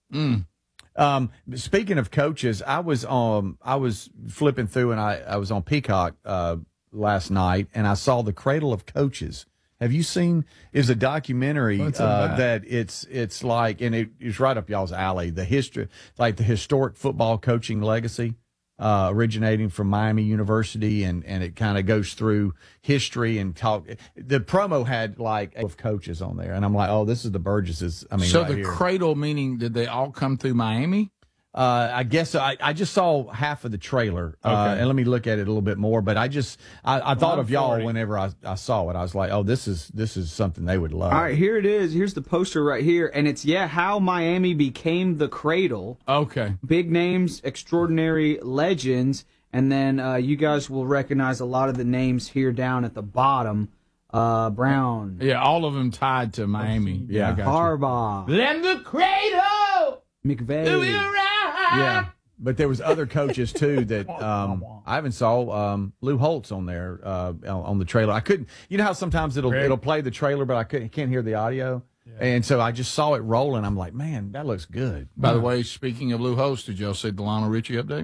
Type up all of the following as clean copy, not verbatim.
Speaking of coaches, I was flipping through and I was on Peacock last night and I saw The Cradle of Coaches. Have you seen? Is a documentary that it's like, and it's right up y'all's alley. The history, like the historic football coaching legacy, originating from Miami University, and it kind of goes through history and talk. The promo had like of coaches on there, and I'm like, oh, this is the Burgesses. I mean, so right the here. Cradle, meaning did they all come through Miami? I guess I just saw half of the trailer, and let me look at it a little bit more. But I thought of y'all whenever I saw it. I was like, oh, this is something they would love. All right, here it is. Here's the poster right here, and it's how Miami became the Cradle. Okay, big names, extraordinary legends, and then you guys will recognize a lot of the names here down at the bottom. Brown, yeah, all of them tied to Miami. Yeah, Harbaugh, Lend the Cradle, McVay. Yeah, but there was other coaches too that I even saw Lou Holtz on there on the trailer. I couldn't, you know how sometimes it'll play the trailer, but I can't hear the audio, and so I just saw it rolling. I'm like, man, that looks good. By the way, speaking of Lou Holtz, did y'all see the Lionel Richie update?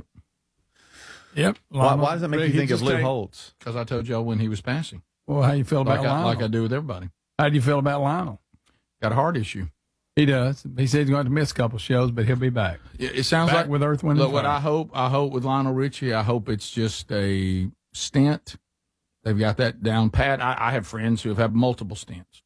Yep. Why does that make you think of Lou Holtz? Because I told y'all when he was passing. Well, how you feel about Lionel? Like I do with everybody. How do you feel about Lionel? Got a heart issue. He does. He said he's going to miss a couple shows, but he'll be back. It sounds back like with Earth, Wind, and Fire. What I hope with Lionel Richie, I hope it's just a stint. They've got that down pat. I have friends who have had multiple stints,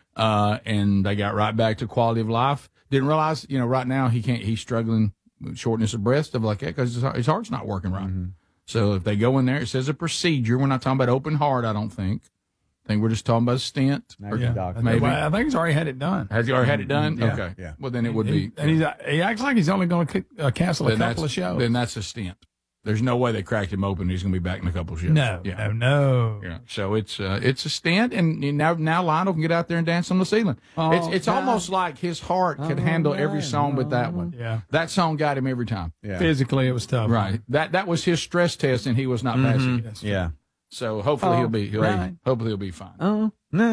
and they got right back to quality of life. Didn't realize, right now he's struggling with shortness of breath, stuff like that, because his heart's not working right. Mm-hmm. So if they go in there, it says a procedure. We're not talking about open heart, I don't think. I think we're just talking about a stent. Maybe. I think he's already had it done. Has he already had it done? Yeah. Okay. Yeah. Well, then it would be. And he acts like he's only going to cancel a couple of shows. Then that's a stent. There's no way they cracked him open. He's going to be back in a couple of shows. No. Yeah. So it's a stent, and now Lionel can get out there and dance on the ceiling. It's almost like his heart could handle every song but that one. Yeah. That song got him every time. Yeah. Physically, it was tough. Right. That was his stress test, and he was not passing it. Yeah. So hopefully he'll be fine. Oh,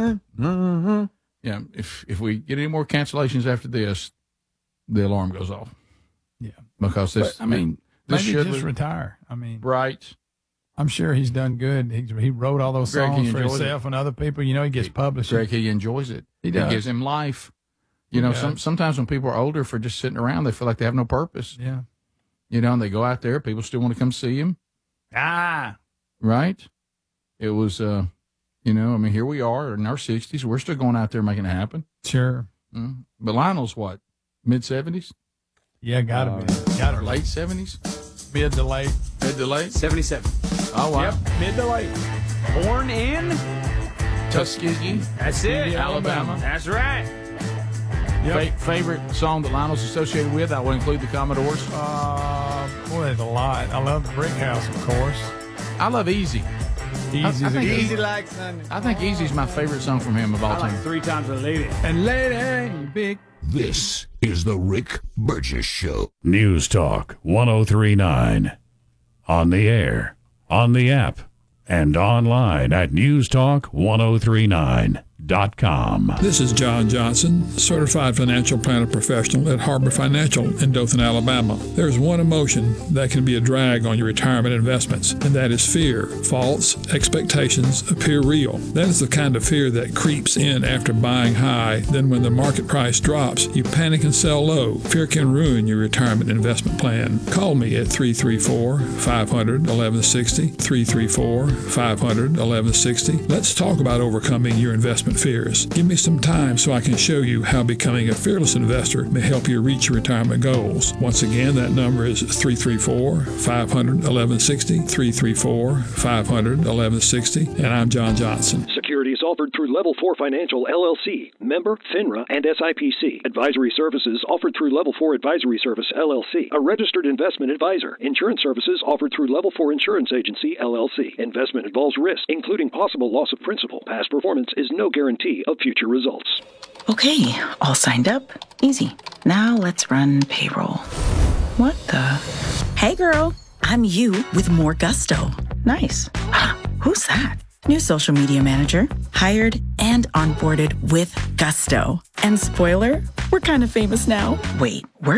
no. Yeah. If we get any more cancellations after this, the alarm goes off. Yeah. Because this, maybe just retire. Right. I'm sure he's done good. He wrote all those songs for himself and other people. He gets published. Greg, he enjoys it. He does. It gives him life. Sometimes when people are older, for just sitting around, they feel like they have no purpose. Yeah. And they go out there. People still want to come see him. Right. It was, here we are in our 60s. We're still going out there making it happen. Sure. But Lionel's what? Mid-70s? Yeah, gotta be. Or late 70s? Mid to late. 77. Oh, wow. Yep, mid to late. Born in Tuskegee. That's it. Alabama. That's right. Yep. Favorite song that Lionel's associated with? I will include the Commodores. There's a lot. I love Brick House, of course. I love Easy. Easy like Sunday. I think Easy's my favorite song from him of all time. Like 3 Times a Lady. And Lady, you big. This is the Rick Burgess Show. News Talk 1039. On the air, on the app, and online at newstalk1039.com. This is John Johnson, certified financial planner professional at Harbor Financial in Dothan, Alabama. There's one emotion that can be a drag on your retirement investments, and that is fear. False expectations appear real. That is the kind of fear that creeps in after buying high. Then when the market price drops, you panic and sell low. Fear can ruin your retirement investment plan. Call me at 334-500-1160, 334-500-1160. Let's talk about overcoming your investment fears. Give me some time so I can show you how becoming a fearless investor may help you reach your retirement goals. Once again, that number is 334-500-1160, 334-500-1160, and I'm John Johnson. Securities offered through Level 4 Financial, LLC, member FINRA and SIPC. Advisory services offered through Level 4 Advisory Service, LLC, a registered investment advisor. Insurance services offered through Level 4 Insurance Agency, LLC. Investment involves risk, including possible loss of principal. Past performance is no guarantee of future results. Okay, all signed up. Easy. Now let's run payroll. What the? Hey girl, I'm you with more gusto. Nice. Who's that? New social media manager, hired and onboarded with gusto. And spoiler, we're kind of famous now. Wait, we're